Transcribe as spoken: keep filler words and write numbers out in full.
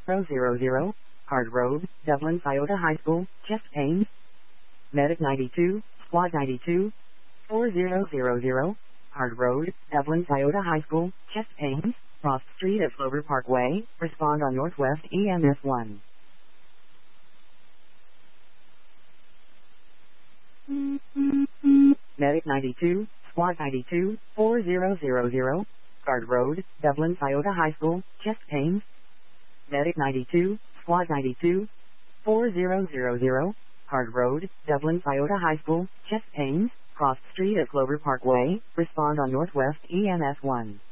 zero zero zero, Hard Road, Dublin Scioto High School, chest pains. Medic ninety-two, Squad ninety-two, four zero zero zero, Hard Road, Dublin Scioto High School, chest pains, Cross Street at Clover Parkway, respond on Northwest E M S one. Medic ninety-two, Squad ninety-two, four zero zero zero, Hard Road, Dublin Scioto High School, chest pains. Medic ninety-two, Squad ninety-two, four zero zero zero, Hard Road, Dublin Scioto High School, chest pains, Cross Street at Clover Parkway, respond on Northwest E M S one.